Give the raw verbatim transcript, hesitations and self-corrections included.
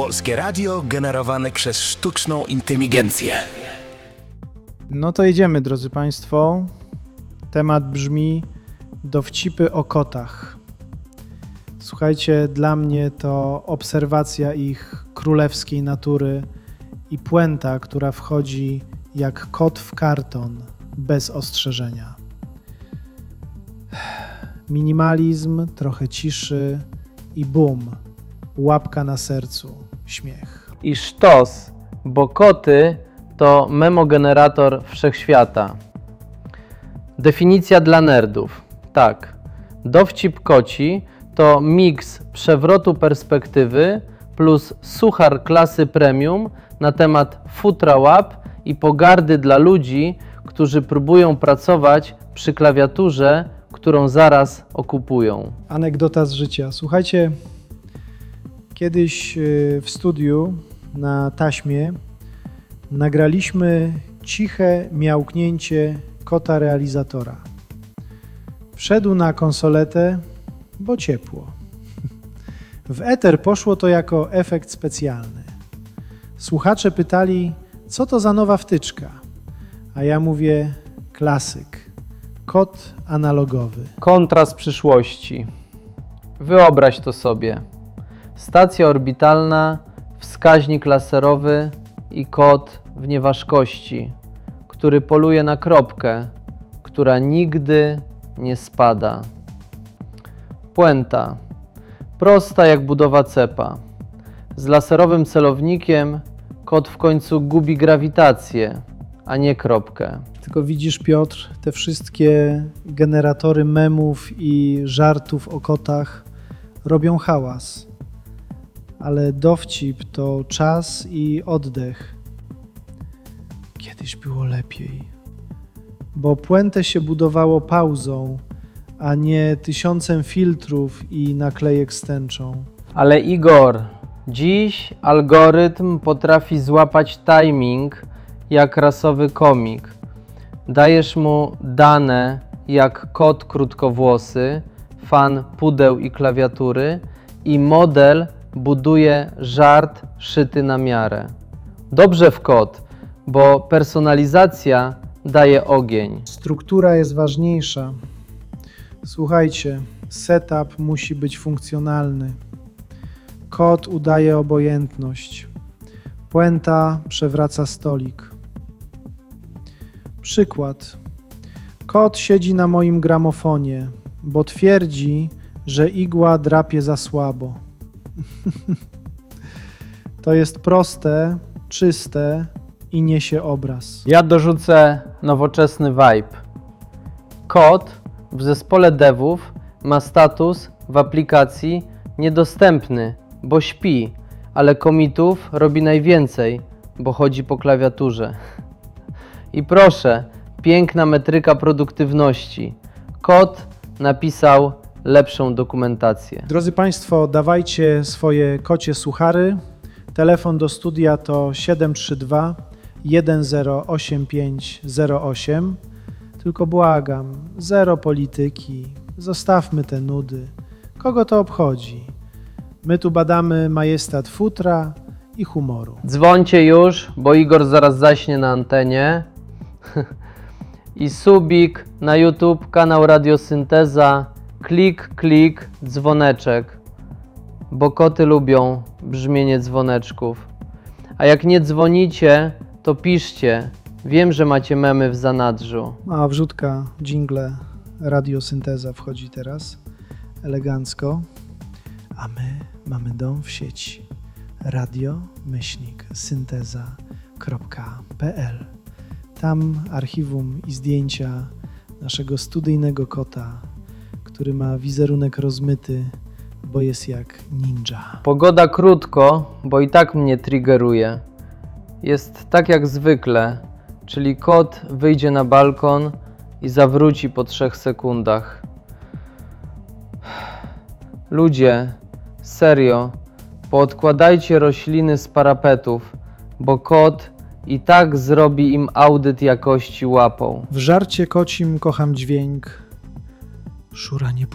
Polskie radio generowane przez sztuczną inteligencję. No to jedziemy, drodzy Państwo. Temat brzmi dowcipy o kotach. Słuchajcie, dla mnie to obserwacja ich królewskiej natury i puenta, która wchodzi jak kot w karton, bez ostrzeżenia. Minimalizm, trochę ciszy i bum, łapka na sercu, śmiech. I sztos, bo koty to memogenerator wszechświata. Definicja dla nerdów. Tak, dowcip koci to miks przewrotu perspektywy plus suchar klasy premium na temat futra łap i pogardy dla ludzi, którzy próbują pracować przy klawiaturze, którą zaraz okupują. Anegdota z życia. Słuchajcie, kiedyś w studiu na taśmie nagraliśmy ciche miałknięcie kota realizatora. Wszedł na konsoletę, bo ciepło. W eter poszło to jako efekt specjalny. Słuchacze pytali, co to za nowa wtyczka? A ja mówię, klasyk. Kot analogowy. Kontrast przyszłości. Wyobraź to sobie. Stacja orbitalna, wskaźnik laserowy i kot w nieważkości, który poluje na kropkę, która nigdy nie spada. Puenta. Prosta jak budowa cepa. Z laserowym celownikiem kot w końcu gubi grawitację, a nie kropkę. Tylko widzisz, Piotr, te wszystkie generatory memów i żartów o kotach robią hałas. Ale dowcip to czas i oddech. Kiedyś było lepiej. Bo puentę się budowało pauzą, a nie tysiącem filtrów i naklejek z tęczą. Ale Igor, dziś algorytm potrafi złapać timing jak rasowy komik. Dajesz mu dane jak kot krótkowłosy, fan pudeł i klawiatury i model buduje żart szyty na miarę. Dobrze w kot, bo personalizacja daje ogień. Struktura jest ważniejsza. Słuchajcie, setup musi być funkcjonalny. Kot udaje obojętność. Puenta przewraca stolik. Przykład. Kot siedzi na moim gramofonie, bo twierdzi, że igła drapie za słabo. To jest proste, czyste i niesie obraz. Ja dorzucę nowoczesny vibe. Kot w zespole devów ma status w aplikacji niedostępny, bo śpi, ale commitów robi najwięcej, bo chodzi po klawiaturze. I proszę, piękna metryka produktywności. Kot napisał lepszą dokumentację. Drodzy Państwo, dawajcie swoje kocie suchary. Telefon do studia to siedem trzy dwa jeden zero osiem pięć zero osiem. Tylko błagam, zero polityki, zostawmy te nudy. Kogo to obchodzi? My tu badamy majestat futra i humoru. Dzwońcie już, bo Igor zaraz zaśnie na antenie. I subik na YouTube, kanał Radiosynteza. Klik, klik, dzwoneczek. Bo koty lubią brzmienie dzwoneczków. A jak nie dzwonicie, to piszcie. Wiem, że macie memy w zanadrzu. A wrzutka, dżingle, Radiosynteza wchodzi teraz. Elegancko. A my mamy dom w sieci. radio myślnik synteza kropka pe el. Tam archiwum i zdjęcia naszego studyjnego kota, który ma wizerunek rozmyty, bo jest jak ninja. Pogoda krótko, bo i tak mnie triggeruje. Jest tak jak zwykle, czyli kot wyjdzie na balkon i zawróci po trzech sekundach. Ludzie, serio, poodkładajcie rośliny z parapetów, bo kot i tak zrobi im audyt jakości łapą. W żarcie kocim kocham dźwięk. Szura nie